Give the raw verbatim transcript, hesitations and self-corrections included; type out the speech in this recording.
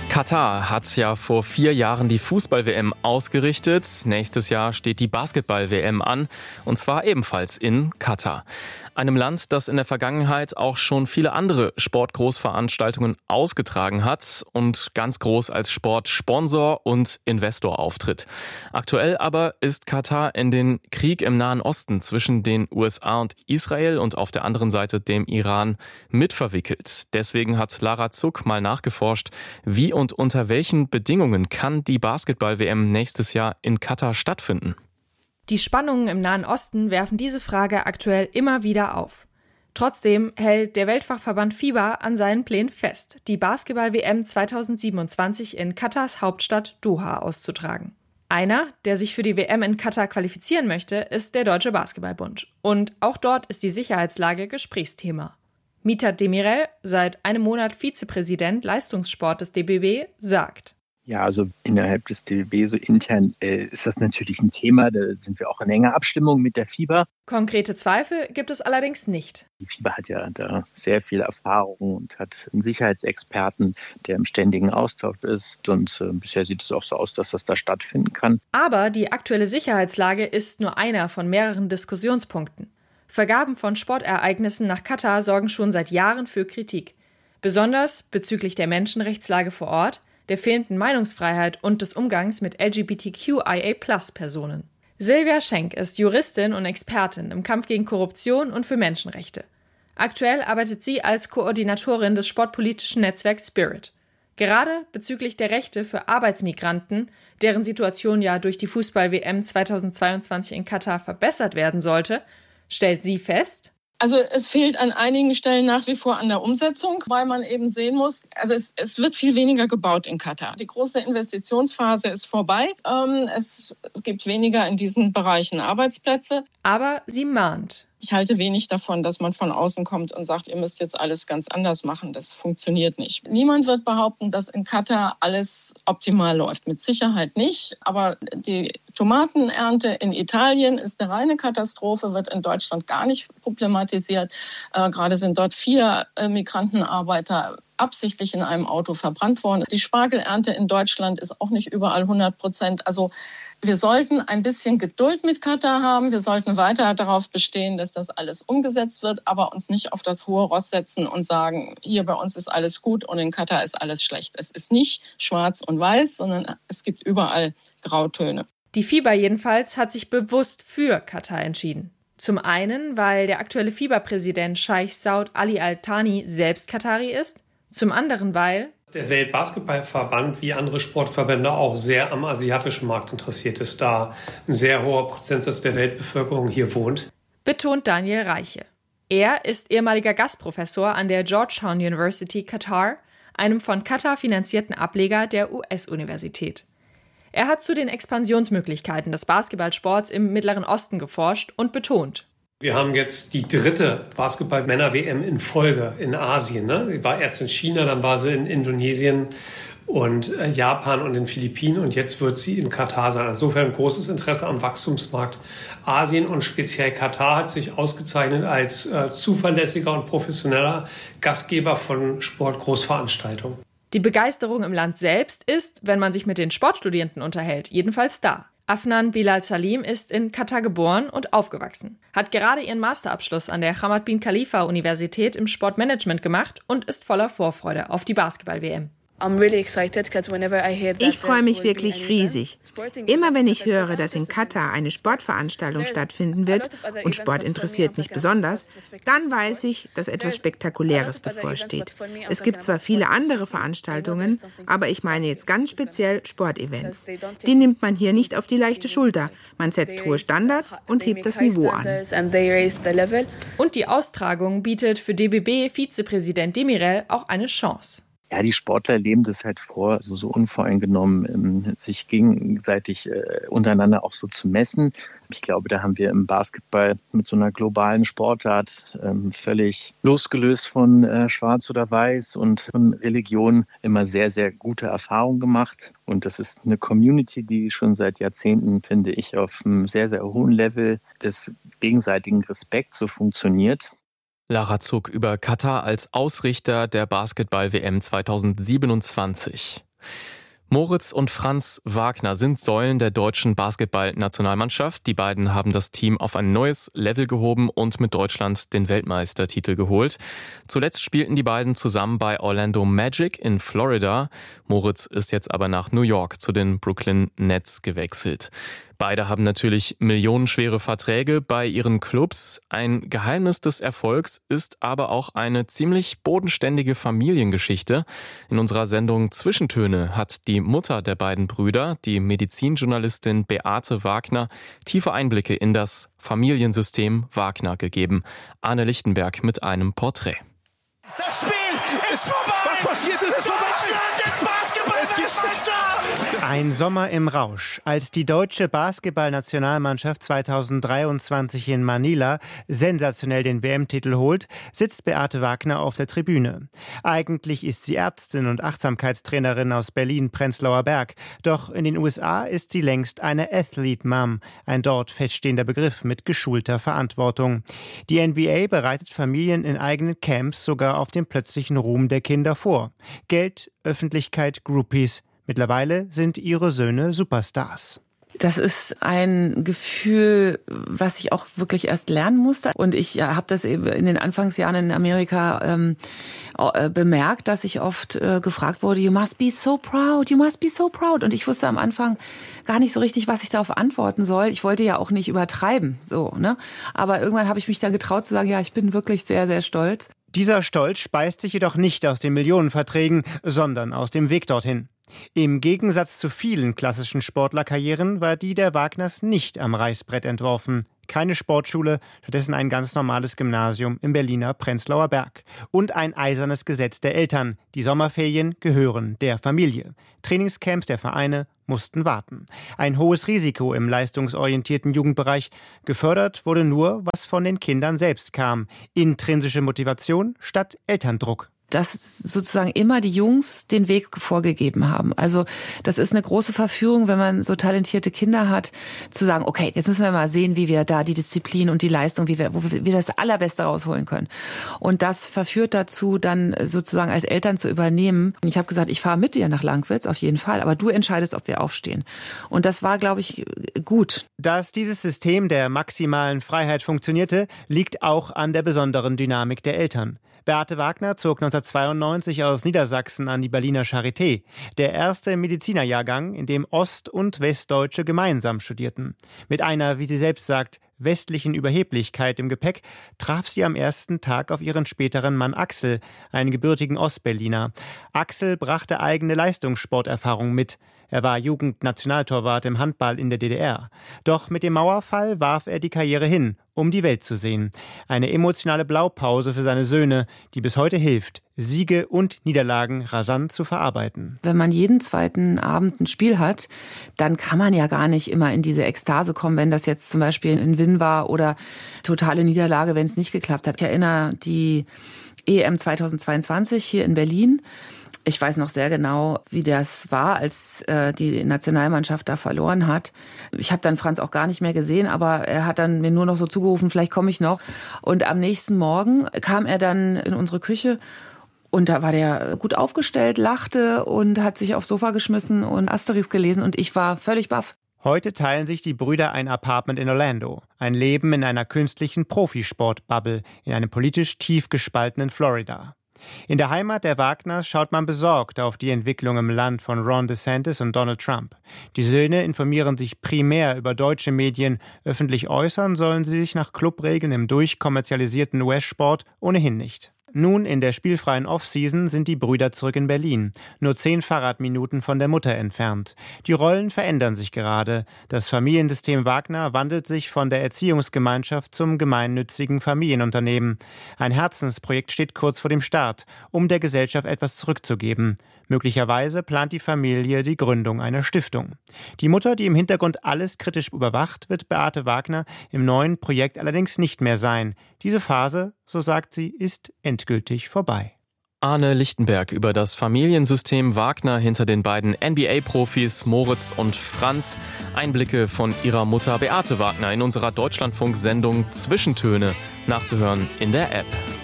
Katar hat ja vor vier Jahren die Fußball-W M ausgerichtet. Nächstes Jahr steht die Basketball-W M an, und zwar ebenfalls in Katar. Einem Land, das in der Vergangenheit auch schon viele andere Sportgroßveranstaltungen ausgetragen hat und ganz groß als Sportsponsor und Investor auftritt. Aktuell aber ist Katar in den Krieg im Nahen Osten zwischen den U S A und Israel und auf der anderen Seite dem Iran mitverwickelt. Deswegen hat Lara Zuck mal nachgeforscht, wie und unter welchen Bedingungen kann die Basketball-W M nächstes Jahr in Katar stattfinden? Die Spannungen im Nahen Osten werfen diese Frage aktuell immer wieder auf. Trotzdem hält der Weltfachverband FIBA an seinen Plänen fest, die Basketball-W M zweitausendsiebenundzwanzig in Katars Hauptstadt Doha auszutragen. Einer, der sich für die W M in Katar qualifizieren möchte, ist der Deutsche Basketballbund. Und auch dort ist die Sicherheitslage Gesprächsthema. Mithat Demirel, seit einem Monat Vizepräsident Leistungssport des D B B, sagt: Ja, also innerhalb des D B B, so intern, äh, ist das natürlich ein Thema. Da sind wir auch in enger Abstimmung mit der FIBA. Konkrete Zweifel gibt es allerdings nicht. Die FIBA hat ja da sehr viel Erfahrung und hat einen Sicherheitsexperten, der im ständigen Austausch ist. Und äh, bisher sieht es auch so aus, dass das da stattfinden kann. Aber die aktuelle Sicherheitslage ist nur einer von mehreren Diskussionspunkten. Vergaben von Sportereignissen nach Katar sorgen schon seit Jahren für Kritik. Besonders bezüglich der Menschenrechtslage vor Ort, der fehlenden Meinungsfreiheit und des Umgangs mit L G B T Q I A Plus Personen. Silvia Schenk ist Juristin und Expertin im Kampf gegen Korruption und für Menschenrechte. Aktuell arbeitet sie als Koordinatorin des sportpolitischen Netzwerks Spirit. Gerade bezüglich der Rechte für Arbeitsmigranten, deren Situation ja durch die Fußball-W M zweitausendzweiundzwanzig in Katar verbessert werden sollte, stellt sie fest: Also es fehlt an einigen Stellen nach wie vor an der Umsetzung, weil man eben sehen muss, also es, es wird viel weniger gebaut in Katar. Die große Investitionsphase ist vorbei. Ähm, es gibt weniger in diesen Bereichen Arbeitsplätze. Aber sie mahnt: Ich halte wenig davon, dass man von außen kommt und sagt, ihr müsst jetzt alles ganz anders machen. Das funktioniert nicht. Niemand wird behaupten, dass in Katar alles optimal läuft. Mit Sicherheit nicht. Aber die Tomatenernte in Italien ist eine reine Katastrophe, wird in Deutschland gar nicht problematisiert. Äh, gerade sind dort vier äh, Migrantenarbeiter absichtlich in einem Auto verbrannt worden. Die Spargelernte in Deutschland ist auch nicht überall hundert Prozent. Also wir sollten ein bisschen Geduld mit Katar haben. Wir sollten weiter darauf bestehen, dass das alles umgesetzt wird, aber uns nicht auf das hohe Ross setzen und sagen, hier bei uns ist alles gut und in Katar ist alles schlecht. Es ist nicht schwarz und weiß, sondern es gibt überall Grautöne. Die FIBA jedenfalls hat sich bewusst für Katar entschieden. Zum einen, weil der aktuelle FIBA-Präsident Scheich Saud Ali Al-Thani selbst Katari ist. Zum anderen, weil der Weltbasketballverband wie andere Sportverbände auch sehr am asiatischen Markt interessiert ist, da ein sehr hoher Prozentsatz der Weltbevölkerung hier wohnt. Betont Daniel Reiche. Er ist ehemaliger Gastprofessor an der Georgetown University Katar, einem von Katar finanzierten Ableger der U S-Universität. Er hat zu den Expansionsmöglichkeiten des Basketballsports im Mittleren Osten geforscht und betont: Wir haben jetzt die dritte Basketball-Männer-W M in Folge in Asien. Ne? Die war erst in China, dann war sie in Indonesien und äh, Japan und den Philippinen und jetzt wird sie in Katar sein. Insofern großes Interesse am Wachstumsmarkt Asien und speziell Katar hat sich ausgezeichnet als äh, zuverlässiger und professioneller Gastgeber von Sportgroßveranstaltungen. Die Begeisterung im Land selbst ist, wenn man sich mit den Sportstudierenden unterhält, jedenfalls da. Afnan Bilal Salim ist in Katar geboren und aufgewachsen, hat gerade ihren Masterabschluss an der Hamad bin Khalifa Universität im Sportmanagement gemacht und ist voller Vorfreude auf die Basketball-W M. Ich freue mich wirklich riesig. Immer wenn ich höre, dass in Katar eine Sportveranstaltung stattfinden wird, und Sport interessiert mich besonders, dann weiß ich, dass etwas Spektakuläres bevorsteht. Es gibt zwar viele andere Veranstaltungen, aber ich meine jetzt ganz speziell Sportevents. Die nimmt man hier nicht auf die leichte Schulter. Man setzt hohe Standards und hebt das Niveau an. Und die Austragung bietet für D B B-Vizepräsident Demirel auch eine Chance. Ja, die Sportler leben das halt vor, so, so unvoreingenommen, ähm, sich gegenseitig äh, untereinander auch so zu messen. Ich glaube, da haben wir im Basketball mit so einer globalen Sportart ähm, völlig losgelöst von äh, Schwarz oder Weiß und von Religion immer sehr, sehr gute Erfahrungen gemacht. Und das ist eine Community, die schon seit Jahrzehnten, finde ich, auf einem sehr, sehr hohen Level des gegenseitigen Respekts so funktioniert. Lara Zuck über Katar als Ausrichter der Basketball-W M zweitausendsiebenundzwanzig. Moritz und Franz Wagner sind Säulen der deutschen Basketball-Nationalmannschaft. Die beiden haben das Team auf ein neues Level gehoben und mit Deutschland den Weltmeistertitel geholt. Zuletzt spielten die beiden zusammen bei Orlando Magic in Florida. Moritz ist jetzt aber nach New York zu den Brooklyn Nets gewechselt. Beide haben natürlich millionenschwere Verträge bei ihren Clubs. Ein Geheimnis des Erfolgs ist aber auch eine ziemlich bodenständige Familiengeschichte. In unserer Sendung Zwischentöne hat die Mutter der beiden Brüder, die Medizinjournalistin Beate Wagner, tiefe Einblicke in das Familiensystem Wagner gegeben. Arne Lichtenberg mit einem Porträt. Das Spiel ist vorbei! Was passiert ist, ist vorbei! Deutschland ist Basketball-Weltmeister! Ein Sommer im Rausch, als die deutsche Basketballnationalmannschaft zweitausenddreiundzwanzig in Manila sensationell den W M-Titel holt, sitzt Beate Wagner auf der Tribüne. Eigentlich ist sie Ärztin und Achtsamkeitstrainerin aus Berlin-Prenzlauer Berg. Doch in den U S A ist sie längst eine Athlete Mom, ein dort feststehender Begriff mit geschulter Verantwortung. Die N B A bereitet Familien in eigenen Camps sogar auf den plötzlichen Ruhm der Kinder vor. Geld, Öffentlichkeit, Groupies. Mittlerweile sind ihre Söhne Superstars. Das ist ein Gefühl, was ich auch wirklich erst lernen musste. Und ich habe das eben in den Anfangsjahren in Amerika ähm, bemerkt, dass ich oft äh, gefragt wurde, you must be so proud, you must be so proud. Und ich wusste am Anfang gar nicht so richtig, was ich darauf antworten soll. Ich wollte ja auch nicht übertreiben, so, ne? Aber irgendwann habe ich mich dann getraut zu sagen, ja, ich bin wirklich sehr, sehr stolz. Dieser Stolz speist sich jedoch nicht aus den Millionenverträgen, sondern aus dem Weg dorthin. Im Gegensatz zu vielen klassischen Sportlerkarrieren war die der Wagners nicht am Reißbrett entworfen. Keine Sportschule, stattdessen ein ganz normales Gymnasium im Berliner Prenzlauer Berg. Und ein eisernes Gesetz der Eltern. Die Sommerferien gehören der Familie. Trainingscamps der Vereine mussten warten. Ein hohes Risiko im leistungsorientierten Jugendbereich. Gefördert wurde nur, was von den Kindern selbst kam. Intrinsische Motivation statt Elterndruck. Dass sozusagen immer die Jungs den Weg vorgegeben haben. Also das ist eine große Verführung, wenn man so talentierte Kinder hat, zu sagen, okay, jetzt müssen wir mal sehen, wie wir da die Disziplin und die Leistung, wie wir, wo wir das Allerbeste rausholen können. Und das verführt dazu, dann sozusagen als Eltern zu übernehmen. Und ich habe gesagt, ich fahre mit dir nach Langwitz, auf jeden Fall, aber du entscheidest, ob wir aufstehen. Und das war, glaube ich, gut. Dass dieses System der maximalen Freiheit funktionierte, liegt auch an der besonderen Dynamik der Eltern. Beate Wagner zog neunzehnhundertzweiundneunzig aus Niedersachsen an die Berliner Charité, der erste Medizinerjahrgang, in dem Ost- und Westdeutsche gemeinsam studierten. Mit einer, wie sie selbst sagt, westlichen Überheblichkeit im Gepäck traf sie am ersten Tag auf ihren späteren Mann Axel, einen gebürtigen Ostberliner. Axel brachte eigene Leistungssporterfahrung mit. Er war Jugendnationaltorwart im Handball in der D D R. Doch mit dem Mauerfall warf er die Karriere hin, um die Welt zu sehen. Eine emotionale Blaupause für seine Söhne, die bis heute hilft, Siege und Niederlagen rasant zu verarbeiten. Wenn man jeden zweiten Abend ein Spiel hat, dann kann man ja gar nicht immer in diese Ekstase kommen, wenn das jetzt zum Beispiel ein Win war oder totale Niederlage, wenn es nicht geklappt hat. Ich erinnere die E M zweitausendzweiundzwanzig hier in Berlin. Ich weiß noch sehr genau, wie das war, als äh, die Nationalmannschaft da verloren hat. Ich habe dann Franz auch gar nicht mehr gesehen, aber er hat dann mir nur noch so zugerufen, vielleicht komme ich noch. Und am nächsten Morgen kam er dann in unsere Küche und da war der gut aufgestellt, lachte und hat sich aufs Sofa geschmissen und Asterix gelesen und ich war völlig baff. Heute teilen sich die Brüder ein Apartment in Orlando. Ein Leben in einer künstlichen Profisport-Bubble in einem politisch tief gespaltenen Florida. In der Heimat der Wagners schaut man besorgt auf die Entwicklung im Land von Ron DeSantis und Donald Trump. Die Söhne informieren sich primär über deutsche Medien. Öffentlich äußern sollen sie sich nach Clubregeln im durchkommerzialisierten U S-Sport ohnehin nicht. Nun in der spielfreien Offseason sind die Brüder zurück in Berlin, nur zehn Fahrradminuten von der Mutter entfernt. Die Rollen verändern sich gerade. Das Familiensystem Wagner wandelt sich von der Erziehungsgemeinschaft zum gemeinnützigen Familienunternehmen. Ein Herzensprojekt steht kurz vor dem Start, um der Gesellschaft etwas zurückzugeben. Möglicherweise plant die Familie die Gründung einer Stiftung. Die Mutter, die im Hintergrund alles kritisch überwacht, wird Beate Wagner im neuen Projekt allerdings nicht mehr sein. Diese Phase, so sagt sie, ist endgültig vorbei. Arne Lichtenberg über das Familiensystem Wagner hinter den beiden N B A-Profis Moritz und Franz. Einblicke von ihrer Mutter Beate Wagner in unserer Deutschlandfunk-Sendung Zwischentöne, nachzuhören in der App.